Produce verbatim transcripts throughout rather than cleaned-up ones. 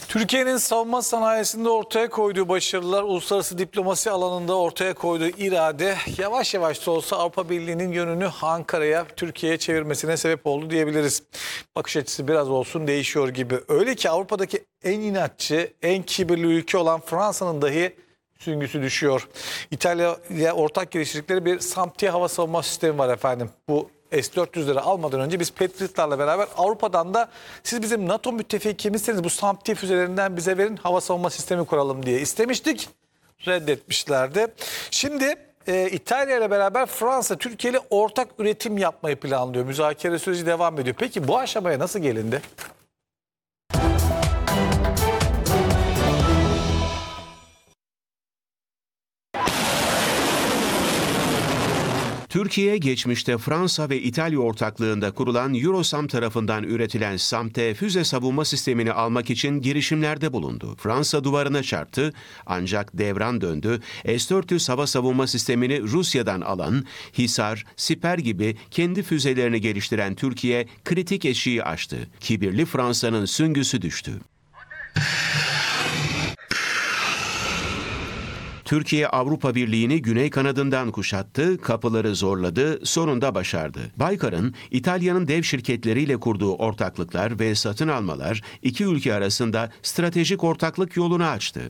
Türkiye'nin savunma sanayisinde ortaya koyduğu başarılar, uluslararası diplomasi alanında ortaya koyduğu irade yavaş yavaş da olsa Avrupa Birliği'nin yönünü Ankara'ya, Türkiye'ye çevirmesine sebep oldu diyebiliriz. Bakış açısı biraz olsun değişiyor gibi. Öyle ki Avrupa'daki en inatçı, en kibirli ülke olan Fransa'nın dahi süngüsü düşüyor. İtalya ile ortak geliştirdikleri bir SAMP/T hava savunma sistemi var efendim. Bu S dört yüzleri almadan önce biz Patriot'larla beraber Avrupa'dan da siz bizim NATO müttefikimizseniz bu SAMP/T füzelerinden bize verin, hava savunma sistemi kuralım diye istemiştik. Reddetmişlerdi. Şimdi e, İtalya ile beraber Fransa Türkiye ile ortak üretim yapmayı planlıyor. Müzakere süreci devam ediyor. Peki bu aşamaya nasıl gelindi? Türkiye geçmişte Fransa ve İtalya ortaklığında kurulan Eurosam tarafından üretilen SAMP/T füze savunma sistemini almak için girişimlerde bulundu. Fransa duvarına çarptı ancak devran döndü. S dört yüz hava savunma sistemini Rusya'dan alan, Hisar, Siper gibi kendi füzelerini geliştiren Türkiye kritik eşiği aştı. Kibirli Fransa'nın süngüsü düştü. Türkiye Avrupa Birliği'ni güney kanadından kuşattı, kapıları zorladı, sonunda başardı. Baykar'ın İtalya'nın dev şirketleriyle kurduğu ortaklıklar ve satın almalar iki ülke arasında stratejik ortaklık yolunu açtı.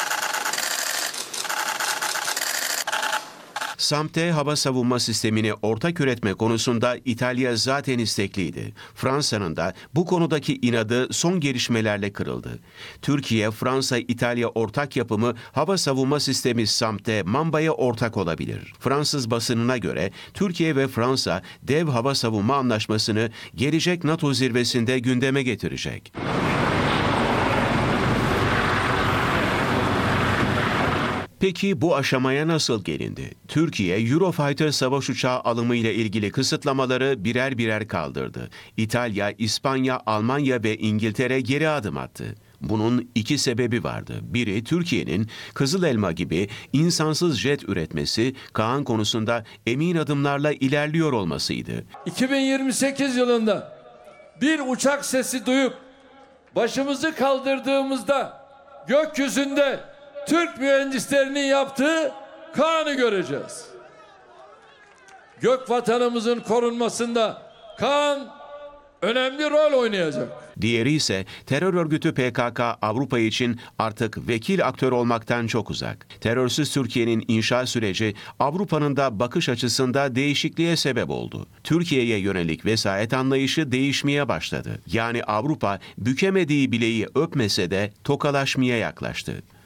SAMP/T hava savunma sistemini ortak üretme konusunda İtalya zaten istekliydi. Fransa'nın da bu konudaki inadı son gelişmelerle kırıldı. Türkiye, Fransa, İtalya ortak yapımı hava savunma sistemi SAMP/T Mamba'ya ortak olabilir. Fransız basınına göre Türkiye ve Fransa dev hava savunma anlaşmasını gelecek NATO zirvesinde gündeme getirecek. Peki bu aşamaya nasıl gelindi? Türkiye, Eurofighter savaş uçağı alımı ile ilgili kısıtlamaları birer birer kaldırdı. İtalya, İspanya, Almanya ve İngiltere geri adım attı. Bunun iki sebebi vardı. Biri, Türkiye'nin Kızıl Elma gibi insansız jet üretmesi, Kaan konusunda emin adımlarla ilerliyor olmasıydı. iki bin yirmi sekiz yılında bir uçak sesi duyup başımızı kaldırdığımızda gökyüzünde Türk mühendislerinin yaptığı Kaan'ı göreceğiz. Gök vatanımızın korunmasında Kaan önemli rol oynayacak. Diğeri ise terör örgütü P K K Avrupa için artık vekil aktör olmaktan çok uzak. Terörsüz Türkiye'nin inşa süreci Avrupa'nın da bakış açısında değişikliğe sebep oldu. Türkiye'ye yönelik vesayet anlayışı değişmeye başladı. Yani Avrupa bükemediği bileği öpmese de tokalaşmaya yaklaştı.